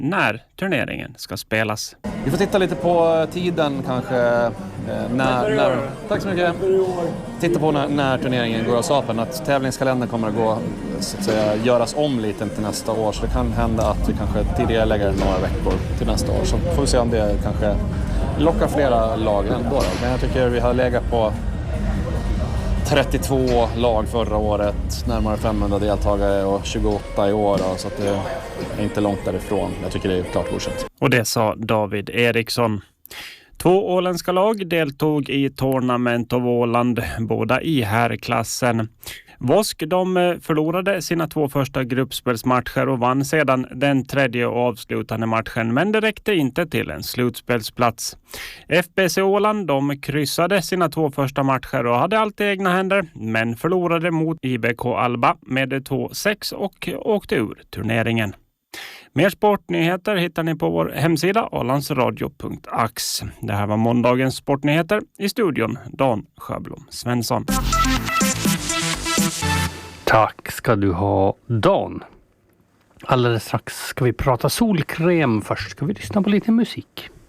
när turneringen ska spelas. Vi får titta lite på tiden kanske. Tack så mycket. Titta på när turneringen går av stapeln. Att tävlingskalendern kommer att gå, så att säga, göras om lite till nästa år. Så det kan hända att vi kanske tidigare lägger några veckor till nästa år. Så får vi se om det kanske lockar flera lag ändå. Men jag tycker vi har legat på 32 lag förra året, närmare 500 deltagare och 28 i år. Så att det är inte långt därifrån. Jag tycker det är klart godkänt. Och det sa David Eriksson. 2 åländska lag deltog i Tournament of Åland, båda i herrklassen. Vosk de förlorade sina 2 första gruppspelsmatcher och vann sedan den 3:e och avslutande matchen, men det räckte inte till en slutspelsplats. FBC Åland de kryssade sina 2 första matcher och hade allt i egna händer, men förlorade mot IBK Alba med 2-6 och åkte ur turneringen. Mer sportnyheter hittar ni på vår hemsida ålandsradio.ax. Det här var måndagens sportnyheter. I studion Dan Sjöblom Svensson. Tack ska du ha, Dan. Alldeles strax ska vi prata solkräm. Först ska vi lyssna på lite musik.